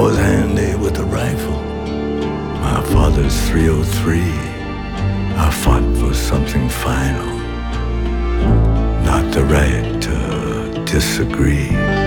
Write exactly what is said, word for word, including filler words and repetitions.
was handy with a rifle. My father's three oh three. I fought for something final, not the right to disagree.